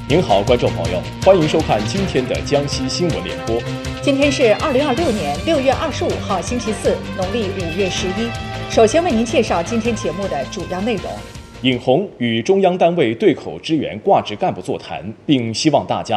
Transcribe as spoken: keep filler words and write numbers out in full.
您好，观众朋友，欢迎收看今天的江西新闻联播。 今天是二零二六年六月二十五号，星期四，农历五月十一。首先为您介绍今天节目的主要内容。 尹红与中央单位对口支援挂职干部座谈，并希望大家